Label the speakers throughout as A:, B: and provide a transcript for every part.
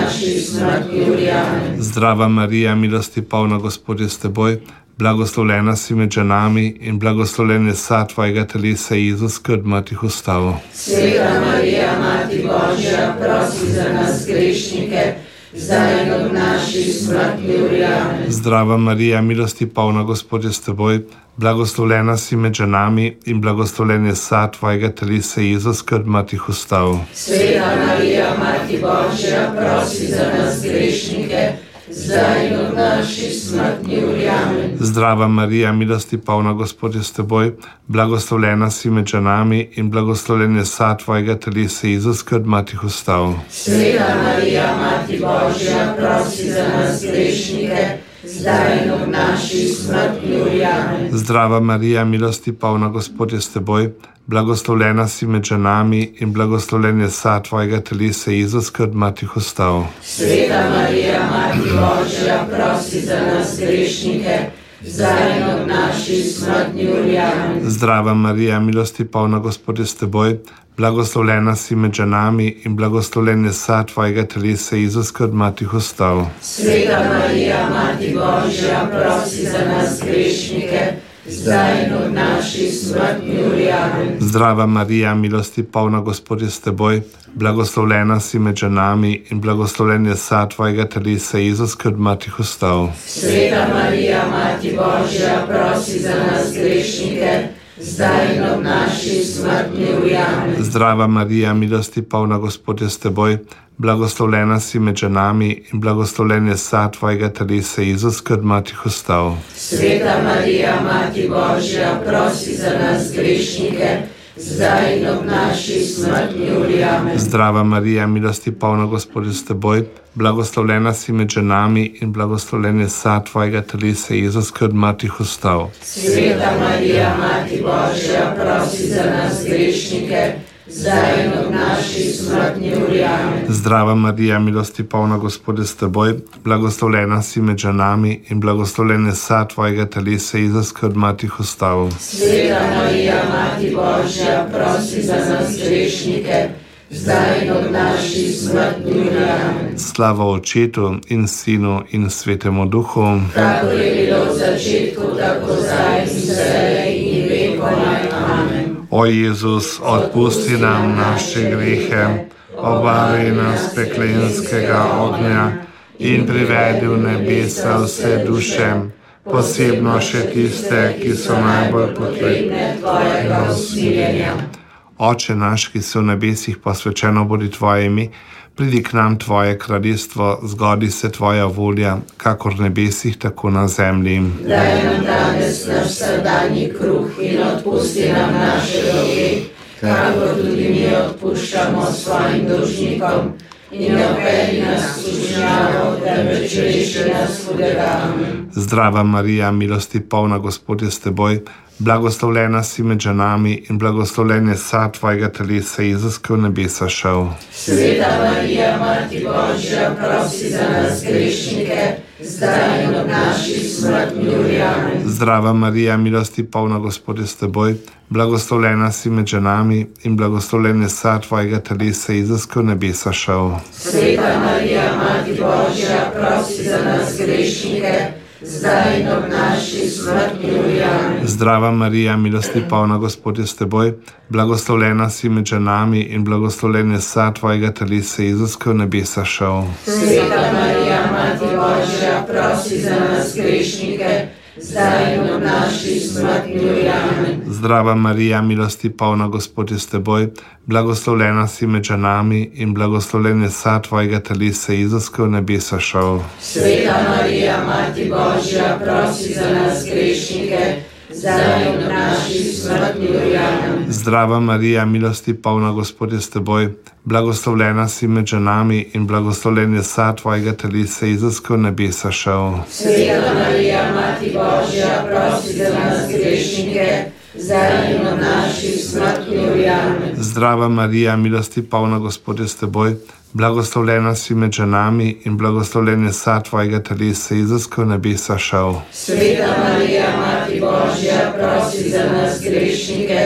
A: naši smrti verjamem.
B: Zdrava Marija, milosti polna, Gospod je s teboj, blagoslovljena si med ženami in blagoslovljen je sad tvojega telesa, Jezus, ki od mrtvih vstal.
A: Sveta Marija, Mati Božja, prosi za nas grešnike, zdaj in ob naši smrti verjamem.
B: Zdrava Marija, milosti polna, Gospod je s teboj, blagoslovljena si med ženami in blagoslovljen je sad tvojega telesa, Jezus, ki od mrtvih vstal.
A: Sveta Marija, Mati Božja, prosi za nas grešnike, zdaj in ob naši smrti verjamem.
B: Zdrava Marija, milosti polna, Gospod je s teboj, blagoslovljena si med ženami in blagoslovljen je sad tvojega telesa, Jezus, ki od mrtvih vstal.
A: Sveta Marija, Mati Božja, prosi za nas grešnike, zdaj in ob naši smrti verjamem.
B: Zdrava Marija, milosti polna, Gospod je s teboj, blagoslovljena si med ženami in blagoslovljen je sad tvojega telesa, Jezus, ki od mrtvih vstal.
A: Sveta Marija, Mati Božja, prosi za nas grešnike, zdaj in ob naši smrti verjamem.
B: Zdrava Marija, milosti polna, Gospod je s teboj, blagoslovljena si med ženami in blagoslovljen je sad tvojega telesa, Jezus, ki od mrtvih vstal.
A: Sveta Marija, Mati Božja, prosi za nas grešnike, zdaj in ob naši smrti verjamem.
B: Zdrava Marija, milosti polna, Gospod je s teboj, blagoslovljena si med ženami in blagoslovljen je sad tvojega telesa, Jezus, ki od mrtvih vstal.
A: Sveta Marija, Mati Božja, prosi za nas grešnike, zdaj in ob naši smrti verjamem.
B: Zdrava Marija, milosti polna, Gospod je s teboj, blagoslovljena si med ženami in blagoslovljen je sad tvojega telesa, Jezus, ki od mrtvih vstal.
A: Sveta Marija, Mati Božja, prosi za nas grešnike, zdaj in ob naši smrti verjamem.
B: Zdrava Marija, milosti polna, Gospod je s teboj, blagoslovljena si med ženami in blagoslovljen je sad tvojega telesa, Jezus, ki od mrtvih vstal.
A: Sveta Marija, Mati Božja, prosi za nas grešnike, zdaj in ob naši smrti verjamem.
B: Zdrava Marija, milosti polna, Gospod je s teboj, blagoslovljena si med ženami in blagoslovljen je sad tvojega telesa, Jezus, ki od mrtvih vstal.
A: Sveta Marija, Mati Božja, prosi za nas grešnike, zdaj in ob naši smrti verjamem.
B: Slava Očetu in Sinu in Svetemu Duhu,
A: Kakor je bilo v začetku, tako zdaj in vselej in vekomaj. Amen.
B: O Jezus, odpusti nam naše grehe, obari nas peklenskega ognja in privedi v nebesa vse duše, posebno še tiste, ki so najbolj potrebne tvojega usmiljenja. Oče naš, ki si v nebesih, posvečeno bodi tvoje ime, pridi k nam tvoje kraljestvo, zgodi se tvoja volja, kakor v nebesih, tako na zemlji.
A: Daj nam danes naš vsakdanji kruh in odpusti nam naše dolge, kakor tudi mi odpuščamo svojim dolžnikom. In ne vpelji nas v skušnjavo, temveč reši nas hudega. Amen.
B: Zdrava Marija, milosti polna, Gospod je s teboj, blagoslovljena si med ženami in blagoslovljen je sad tvojega telesa, Jezus, ki je v nebesa šel.
A: Sveta Marija, Mati Božja, prosi za nas grešnike, zdaj in ob naši smrti verjamem.
B: Zdrava Marija, milosti polna, Gospod je s teboj, blagoslovljena si med ženami in blagoslovljen je sad tvojega telesa, Jezus, ki je v nebesa šel.
A: Sveta Marija, Mati Božja, prosi za nas grešnike, zdaj in ob naši smrti verjamem.
B: Zdrava Marija, milosti polna, Gospod je s teboj, blagoslovljena si med ženami in blagoslovljen je sad tvojega telesa, Jezus, ki je v nebesa šel.
A: Sveta Marija, Mati Božja, prosi za nas grešnike, zdaj in ob naši smrti verjamem.
B: Zdrava Marija, milosti polna, Gospod je s teboj, blagoslovljena si med ženami in blagoslovljen je sad tvojega telesa, Jezus, ki je v nebesa šel.
A: Sveta Marija, Mati Božja, prosi za nas grešnike, zdaj in ob naši smrti verjamem.
B: Zdrava Marija, milosti polna, Gospod je s teboj, blagoslovljena si med ženami in blagoslovljen je sad tvojega telesa, Jezus, ki je v nebesa šel.
A: Sveta Marija, Mati Božja, prosi za nas grešnike, zdaj in ob naši smrti verjamem.
B: Zdrava Marija, milosti polna, Gospod je s teboj, blagoslovljena si med ženami in blagoslovljen je sad tvojega telesa, Jezus, ki je v nebesa šel.
A: Sveta Marija, Mati Božja, prosi za nas grešnike,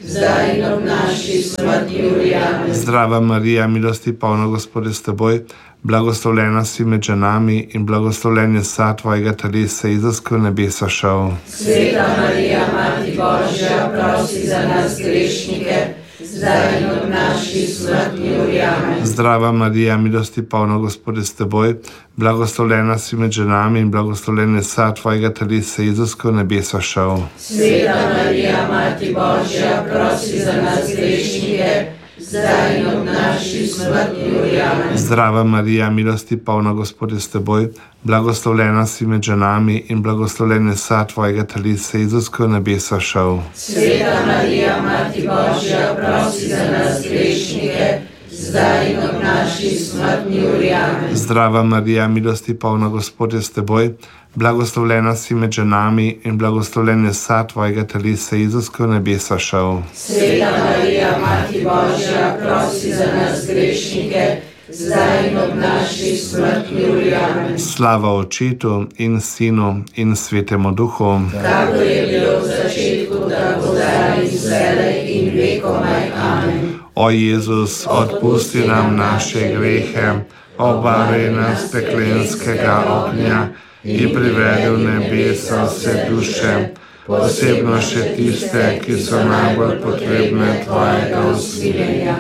A: zdaj in ob naši smrti. Amen.
B: Zdrava Marija, milosti polna, Gospod je s teboj, blagoslovljena si med ženami in blagoslovljen je sad tvojega telesa, Jezus, ki v nebesa šel.
A: Sveta Marija, Mati Božja, prosi za nas grešnike, zdaj in ob naši smrti. Amen.
B: Zdrava Marija, milosti polna, Gospod je s teboj, blagoslovljena si med ženami in blagoslovljen je sad tvojega telesa, Jezus, ki v nebesa šel.
A: Sveta Marija, Mati Božja, prosi za nas grešnike, zdaj in ob naši smrti. Amen.
B: Zdrava Marija, milosti polna, Gospod je s teboj, blagoslovljena si med ženami in blagoslovljen je sad tvojega telesa, Jezus, ki v nebesa šel.
A: Sveta Marija, Mati Božja, prosi za nas grešnike, zdaj in ob naši smrti. Amen.
B: Zdrava Marija, milosti polna, Gospod je s teboj, blagoslovljena si med ženami in blagoslovljen je sad tvojega telesa, Jezus, ki v nebesa šel.
A: Sveta Marija, Mati Božja, prosi za nas grešnike, zdaj in ob naši smrti. Amen.
B: Slava Očetu in Sinu in Svetemu Duhu.
A: Kakor je bilo v začetku, tako zdaj in vselej in vekomaj. Amen.
B: O Jezus, odpusti nam naše grehe, obari nas peklenskega ognja in privedi v nebesa vse duše, posebno še tiste, ki so najbolj potrebne tvojega usmiljenja.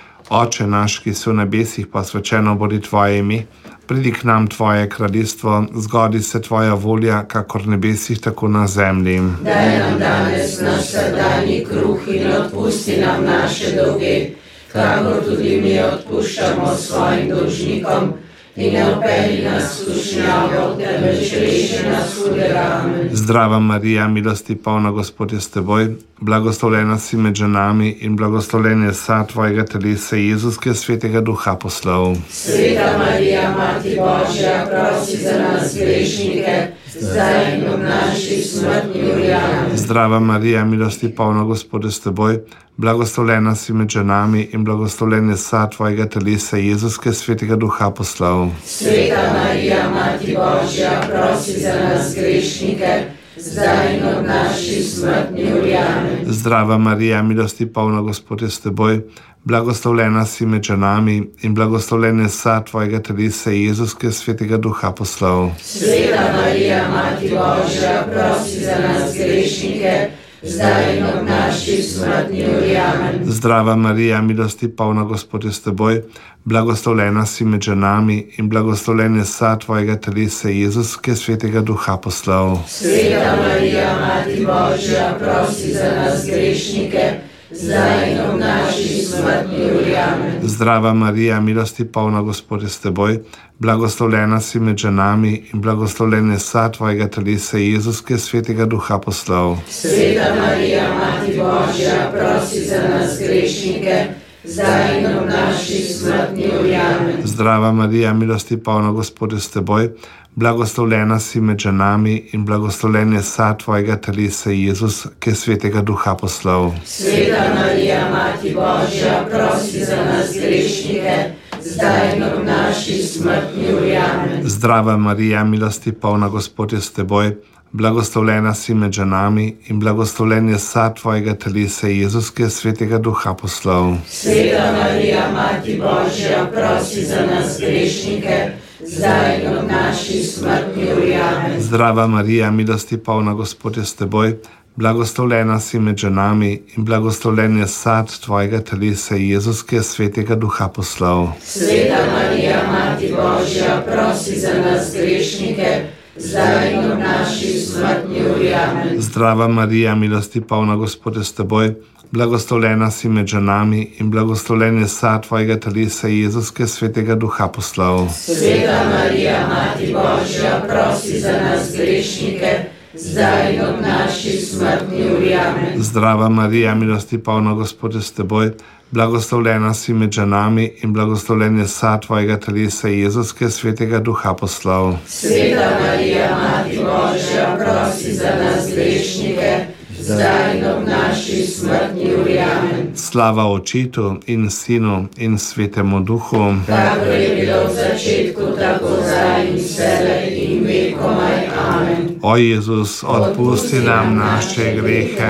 B: Oče naš, ki si v nebesih, posvečeno bodi tvoje ime, pridi k nam tvoje kraljestvo, zgodi se tvoja volja, kakor v nebesih, tako na zemlji.
A: Daj nam danes naš vsakdanji kruh in odpusti nam naše dolge, kakor tudi mi odpuščamo svojim dolžnikom. In ne vpelji nas v skušnjavo, temveč reši nas hudega. Amen.
B: Zdrava Marija, milosti polna, Gospod je s teboj, blagoslovljena si med ženami in blagoslovljen je sad tvojega telesa, Jezus, ki je Svetega Duha poslal.
A: Sveta Marija, Mati Božja, prosi za nas grešnike, zdaj in ob naši smrti. Amen.
B: Zdrava Marija, milosti polna, Gospod je s teboj, blagoslovljena si med ženami in blagoslovljen je sad tvojega telesa, Jezus, ki je Svetega Duha poslal.
A: Sveta Marija, Mati Božja, prosi za nas grešnike, zdaj in ob naši smrti. Amen.
B: Zdrava Marija, milosti polna, Gospod je s teboj, blagoslovljena si med ženami in blagoslovljen je sad tvojega telesa, Jezus, ki je Svetega Duha poslal.
A: Sveta Marija, Mati Božja, prosi za nas grešnike, zdaj in ob naši smrti. Amen.
B: Zdrava Marija, milosti polna, Gospod je s teboj, blagoslovljena si med ženami in blagoslovljen je sad tvojega telesa, Jezus, ki je Svetega Duha poslal.
A: Sveta Marija, Mati Božja, prosi za nas grešnike, zdaj in ob naši smrti. Amen.
B: Zdrava Marija, milosti polna, Gospod je s teboj, blagoslovljena si med ženami in blagoslovljen je sad tvojega telesa, Jezus, ki je Svetega Duha poslal.
A: Sveta Marija, Mati Božja, prosi za nas grešnike, zdaj in ob naši smrti. Amen.
B: Zdrava Marija, milosti polna, Gospod je s teboj, blagoslovljena si med ženami in blagoslovljen je sad tvojega telesa, Jezus, ki je Svetega Duha poslal.
A: Sveta Marija, Mati Božja, prosi za nas grešnike, zdaj in ob naši smrti. Amen.
B: Zdrava Marija, milosti polna, Gospod je s teboj, blagoslovljena si med ženami in blagoslovljen je sad tvojega telesa, Jezus, ki je Svetega Duha poslal.
A: Sveta Marija, Mati Božja, prosi za nas grešnike, zdaj in ob naši smrti. Amen.
B: Zdrava Marija, milosti polna, Gospod je s teboj, blagoslovljena si med ženami in blagoslovljen je sad tvojega telesa, Jezus, ki je Svetega Duha poslal.
A: Sveta Marija, Mati Božja, prosi za nas grešnike, zdaj in ob naši smrti. Amen.
B: Zdrava Marija, milosti polna, Gospod je s teboj, blagoslovljena si med ženami in blagoslovljen je sad tvojega telesa, Jezus, ki je Svetega Duha poslal.
A: Sveta Marija, Mati Božja, prosi za nas grešnike, zdaj in ob naši smrti. Amen.
B: Zdrava Marija, milosti polna, Gospod je s teboj, blagoslovljena si med ženami in blagoslovljen je sad tvojega telesa, Jezus, ki je Svetega Duha poslal.
A: Sveta Marija, Mati Božja, prosi za nas grešnike, zdaj in ob naši smrti. Amen.
B: Slava Očetu in Sinu in Svetemu Duhu.
A: Kakor je bilo v začetku, tako zdaj in vselej in vekomaj. Amen.
B: O Jezus, odpusti nam naše grehe,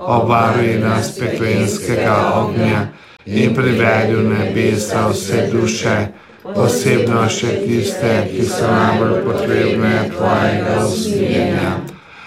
B: obvaruj nas peklenskega ognja in privedi v nebesa vse duše, posebno še tiste, ki so najbolj potrebne tvojega usmiljenja.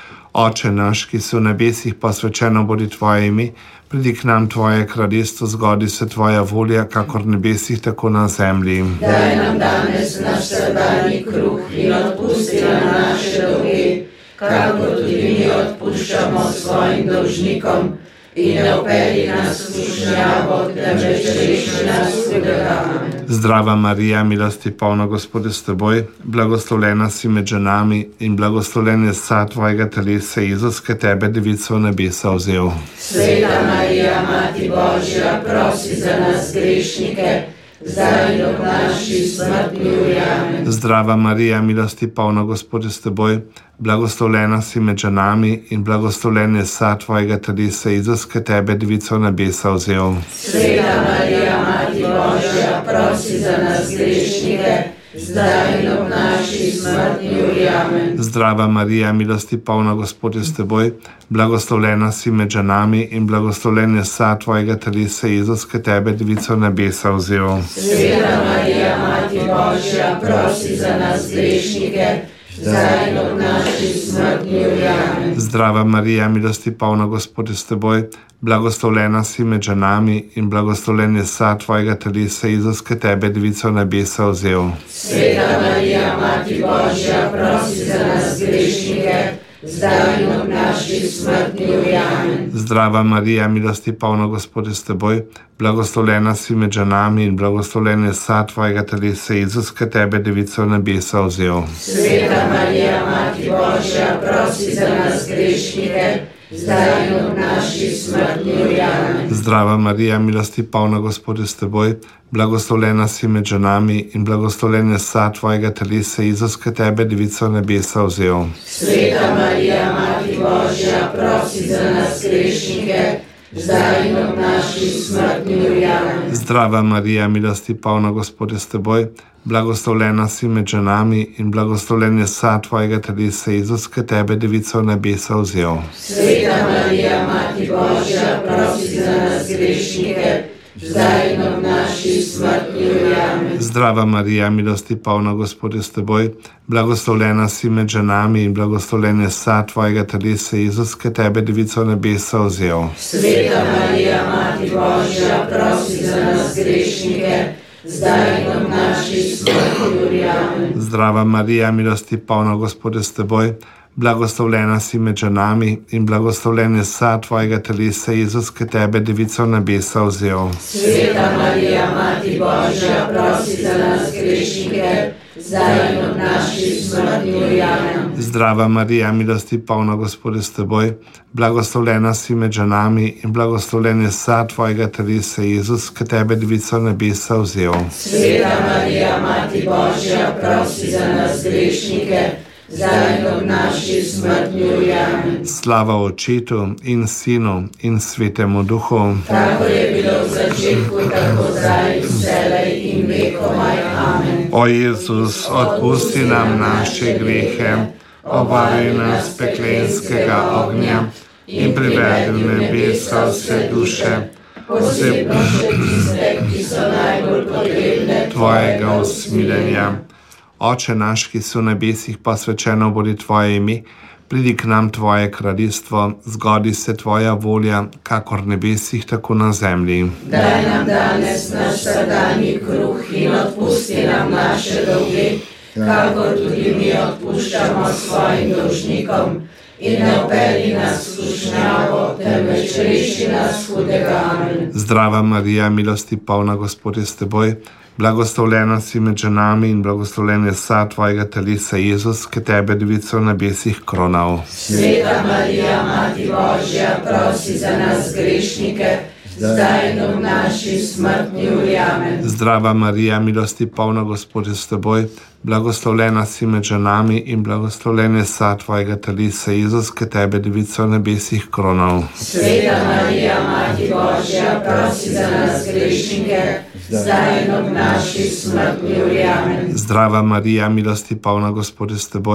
B: Oče naš, ki si v nebesih, posvečeno bodi tvoje ime, pridi k nam tvoje kraljestvo, zgodi se tvoja volja, kakor v nebesih, tako na zemlji.
A: Daj nam danes naš vsakdanji kruh in odpusti nam naše dolge, kakor tudi mi odpuščamo svojim dolžnikom, in ne vpelji nas v skušnjavo, temveč reši nas hudega.
B: Zdrava Marija, milosti polna, Gospod je s teboj, blagoslovljena si med ženami in blagoslovljen je sad tvojega telesa, Jezus, ki tebe devico v nebesa vzel.
A: Sveta Marija, Mati Božja, prosi za nas grešnike, zdaj in ob naši smrtni uri. Amen.
B: Zdrava Marija, milosti polna, Gospod je s teboj, blagoslovljena si med ženami in blagoslovljen je sad tvojega telesa, Jezus, ki tebe devico v nebesa vzel.
A: Sveta Marija, Mati Božja, prosi za nas grešnike, zdaj in ob naši smrtni uri. Amen.
B: Zdrava Marija, milosti polna, Gospod je s teboj, blagoslovljena si med ženami in blagoslovljen je sad tvojega telesa, Jezus, ki tebe devico v nebesa vzel.
A: Sveta Marija, Mati Božja, prosi za nas grešnike, zdaj in ob naši smrtni uri. Amen.
B: Zdrava Marija, milosti polna, Gospod je s teboj, blagoslovljena si med ženami in blagoslovljen je sad tvojega telesa, Jezus, ki tebe devico v nebesa vzel.
A: Sveta Marija, Mati Božja, prosi za nas grešnike, zdaj in ob naši smrtni uri. Amen.
B: Zdrava Marija, milosti polna, Gospod je s teboj, blagoslovljena si med ženami in blagoslovljen je sad tvojega telesa, Jezus, ki tebe devico v nebesa vzel.
A: Sveta Marija, Mati Božja, prosi za nas grešnike, zdaj in ob naši smrtni uri. Amen.
B: Zdrava Marija, milosti polna, Gospod je s teboj, blagoslovljena si med ženami in blagoslovljen je sad tvojega telesa, Jezus, ki tebe devico v nebesa vzel.
A: Sveta Marija, Mati Božja, prosi za nas grešnike, zdaj in ob naši smrtni uri. Amen.
B: Zdrava Marija, milosti polna, Gospod je s teboj, blagoslovljena si med ženami in blagoslovljen je sad tvojega telesa, Jezus, ki tebe devico v nebesa vzel.
A: Sveta Marija, Mati Božja, prosi za nas grešnike, zdaj in ob naši smrtni uri. Amen.
B: Zdrava Marija, milosti polna, Gospod je s teboj, blagoslovljena si med ženami in blagoslovljen je sad tvojega telesa, Jezus, ki tebe devico v nebesa vzel.
A: Sveta Marija, Mati Božja, prosi za nas grešnike, zdaj in ob naši smrtni uri. Amen.
B: Zdrava Marija, milosti polna, Gospod je s teboj, blagoslovljena si med ženami in blagoslovljen je sad tvojega telesa, Jezus, ki tebe devico v nebesa vzel.
A: Sveta Marija, Mati Božja, prosi za nas grešnike, zdaj in ob naši smrtni uri. Amen.
B: Zdrava Marija, milosti polna, Gospod je s teboj, blagoslovljena si med ženami in blagoslovljen je sad tvojega telesa, Jezus, ki tebe devico v nebesa vzel.
A: Sveta Marija, Mati Božja, prosi za nas grešnike, zdaj in ob naši smrtni uri. Amen.
B: Slava Očetu in Sinu in Svetemu Duhu.
A: Kakor je bilo v začetku, tako zdaj in vselej in vekomaj. Amen.
B: O Jezus, odpusti nam naše grehe, obvaruj nas peklenskega ognja in privedi v nebesa vse duše,
A: posebno še tiste, ki so najbolj potrebne
B: tvojega usmiljenja. Oče naš, ki si v nebesih, posvečeno bodi tvoje ime, pridi k nam tvoje kraljestvo, zgodi se tvoja volja, kakor v nebesih, tako na zemlji.
A: Daj nam danes naš vsakdanji kruh in odpusti nam naše dolge, kakor tudi mi odpuščamo svojim dolžnikom, in ne vpelji nas v skušnjavo, temveč reši nas hudega. Amen.
B: Zdrava Marija, milosti polna, Gospod je s teboj, blagoslovljena si med ženami in blagoslovljen je sad tvojega telesa, Jezus, ki tebe devico v nebesih kronal.
A: Sveta Marija, Mati Božja, prosi za nas grešnike, zdaj in ob naši smrtni uri. Amen.
B: Zdrava Marija, milosti polna, Gospod je s teboj, blagoslovljena si med ženami in blagoslovljen je sad tvojega telesa, Jezus, ki tebe devico v nebesih kronal.
A: Sveta Marija, Mati Božja, prosi za nas grešnike, zdaj in ob naši smrtni uri. Amen.
B: Zdrava Marija, milosti polna, Gospod je s teboj,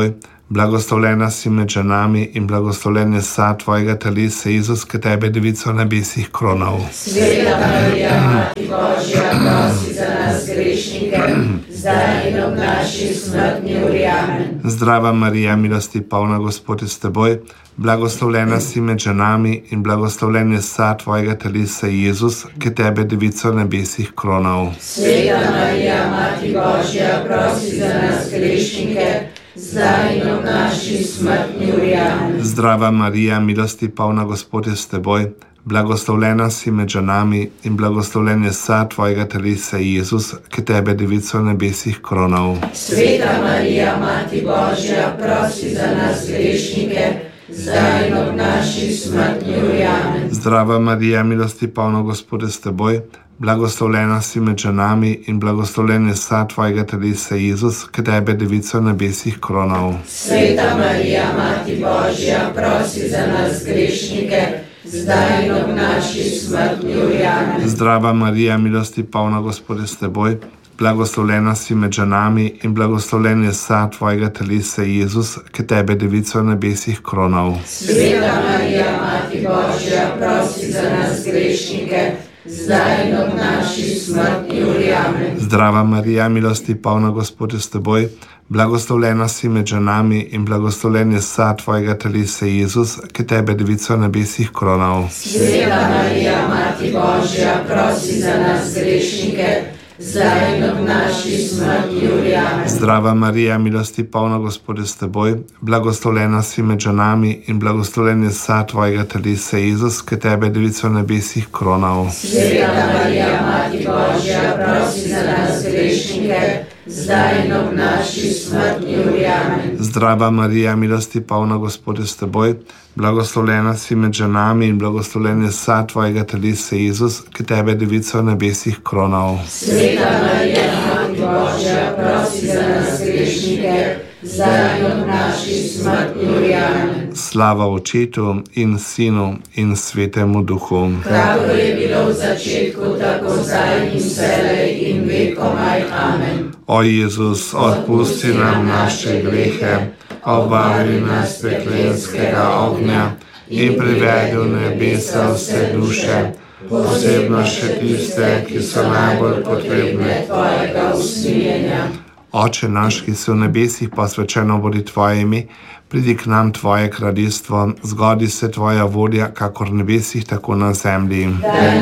B: blagoslovljena si med ženami in blagoslovljen je sad tvojega telesa, Jezus, ki tebe devico na nebesih kronal.
A: Sveta Marija, Mati Božja, prosi za nas grešnike, zdaj in ob naši smrtni uri. Amen.
B: Zdrava Marija, milosti polna, Gospod je s teboj, blagoslovljena si med ženami in blagoslovljen je sad tvojega telesa, Jezus, ki tebe devico na nebesih kronal.
A: Sveta Marija, Mati Božja, prosi za nas grešnike, zdaj in ob naši smrtni uri. Amen.
B: Zdrava Marija, milosti polna, Gospod je s teboj, blagoslovljena si med ženami in blagoslovljen je sad tvojega telesa, Jezus, ki tebe devico na nebesih kronal.
A: Sveta Marija, Mati Božja, prosi za nas grešnike, zdaj in ob naši smrtni uri. Amen.
B: Zdrava Marija, milosti polna, Gospod je s teboj, blagoslovljena si med ženami in blagoslovljen je sad tvojega telesa, Jezus, ki tebe devico na nebesih kronal.
A: Sveta Marija, Mati Božja, prosi za nas grešnike, zdaj in ob naši smrtni uri. Amen.
B: Zdrava Marija, milosti polna, Gospod je s teboj, blagoslovljena si med ženami in blagoslovljen je sad tvojega telesa, Jezus, ki tebe devico na nebesih kronal.
A: Sveta Marija, Mati Božja, prosi za nas grešnike, zdaj in ob naši smrtni uri. Amen.
B: Zdrava Marija, milosti polna, Gospod je s teboj, blagoslovljena si med ženami in blagoslovljen je sad tvojega telesa, Jezus, ki tebe devico na nebesih kronal.
A: Sveta Marija, Mati Božja, prosi za nas grešnike, zdaj in ob naši smrtni uri. Amen.
B: Zdrava Marija, milosti polna, Gospod je s teboj, blagoslovljena si med ženami in blagoslovljen je sad tvojega telesa, Jezus, ki tebe devico na nebesih kronal.
A: Sveta Marija, Mati Božja, prosi za nas grešnike, zdaj in ob naši smrtni uri. Amen.
B: Zdrava Marija, milosti polna, Gospod je s teboj, blagoslovljena si med ženami in blagoslovljen je sad tvojega telesa, Jezus, ki tebe devico na nebesih kronal.
A: Sveta Marija, Mati Božja, prosi za nas grešnike, zdaj in ob naši smrtni uri. Amen.
B: Slava Očetu in Sinu in Svetemu Duhu.
A: Kakor je bilo v začetku, tako zdaj in vselej in vekomaj. Amen.
B: O Jezus, odpusti nam naše grehe, obari nas peklenskega ognja in privedi v nebesa vse duše, posebno še tiste, ki so najbolj potrebne
A: tvojega usmiljenja.
B: Oče naš, ki si v nebesih, posvečeno bodi tvoje ime, pridi k nam tvoje kraljestvo, zgodi se tvoja volja, kakor v nebesih, tako na zemlji.
A: Daj